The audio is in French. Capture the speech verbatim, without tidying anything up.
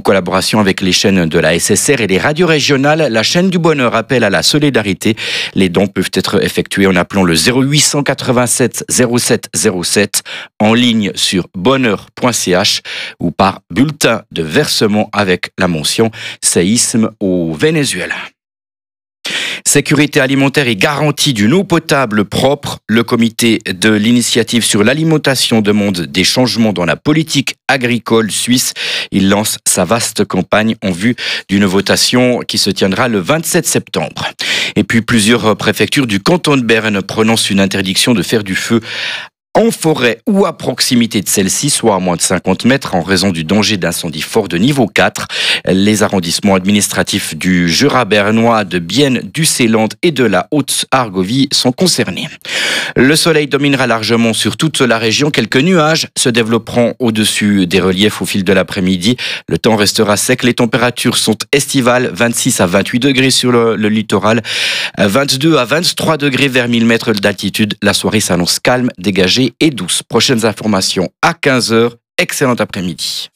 collaboration avec les chaînes de la S S R et les radios régionales, la chaîne du bonheur appelle à la solidarité. Les dons peuvent être effectués en appelant le zéro huit cent quatre-vingt-sept zéro sept zéro sept, en ligne sur bonheur point c h ou par bulletin de versement avec la mention séisme au Venezuela. Sécurité alimentaire et garantie d'une eau potable propre. Le comité de l'initiative sur l'alimentation demande des changements dans la politique agricole suisse. Il lance sa vaste campagne en vue d'une votation qui se tiendra le vingt-sept septembre. Et puis plusieurs préfectures du canton de Berne prononcent une interdiction de faire du feu en forêt ou à proximité de celle-ci, soit à moins de cinquante mètres, en raison du danger d'incendie fort de niveau quatre. Les arrondissements administratifs du Jura bernois, de Bienne, du Seeland et de la Haute-Argovie sont concernés. Le soleil dominera largement sur toute la région. Quelques nuages se développeront au-dessus des reliefs au fil de l'après-midi. Le temps restera sec. Les températures sont estivales, vingt-six à vingt-huit degrés sur le, le littoral, vingt-deux à vingt-trois degrés vers mille mètres d'altitude. La soirée s'annonce calme, dégagée et douce. Prochaines informations à quinze heures. Excellent après-midi.